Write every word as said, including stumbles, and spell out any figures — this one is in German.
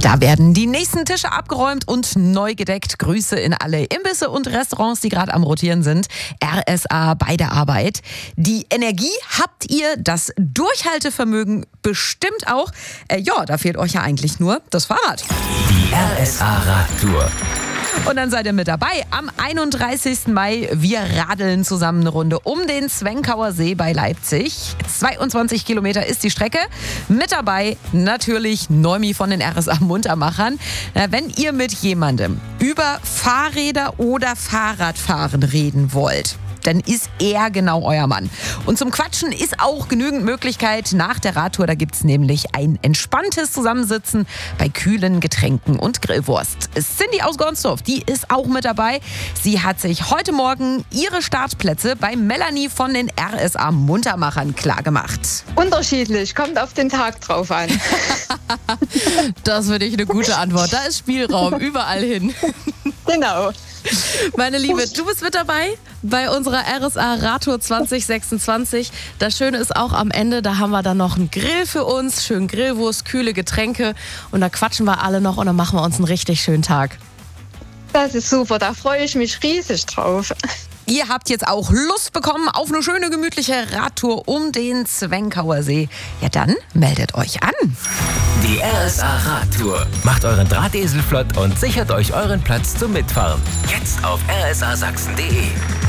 Da werden die nächsten Tische abgeräumt und neu gedeckt. Grüße in alle Imbisse und Restaurants, die gerade am Rotieren sind. R S A bei der Arbeit. Die Energie habt ihr, das Durchhaltevermögen bestimmt auch. Äh, ja, da fehlt euch ja eigentlich nur das Fahrrad. Die R S A Radtour. Und dann seid ihr mit dabei. Am einunddreißigsten Mai, wir radeln zusammen eine Runde um den Zwenkauer See bei Leipzig. zweiundzwanzig Kilometer ist die Strecke. Mit dabei natürlich Noemi von den R S A Muntermachern. Na, wenn ihr mit jemandem über Fahrräder oder Fahrradfahren reden wollt, dann ist er genau euer Mann. Und zum Quatschen ist auch genügend Möglichkeit nach der Radtour. Da gibt es nämlich ein entspanntes Zusammensitzen bei kühlen Getränken und Grillwurst. Cindy aus Gornsdorf, die ist auch mit dabei. Sie hat sich heute Morgen ihre Startplätze bei Melanie von den R S A Muntermachern klargemacht. Unterschiedlich, kommt auf den Tag drauf an. Das finde ich eine gute Antwort. Da ist Spielraum überall hin. Genau. Meine Liebe, du bist mit dabei bei unserer R S A Radtour zwanzig sechsundzwanzig. Das Schöne ist auch am Ende, da haben wir dann noch einen Grill für uns, schön Grillwurst, kühle Getränke und da quatschen wir alle noch und dann machen wir uns einen richtig schönen Tag. Das ist super, da freue ich mich riesig drauf. Ihr habt jetzt auch Lust bekommen auf eine schöne, gemütliche Radtour um den Zwenkauer See. Ja, dann meldet euch an. Die R S A Radtour. Macht euren Drahtesel flott und sichert euch euren Platz zum Mitfahren. Jetzt auf r s a sachsen punkt d e.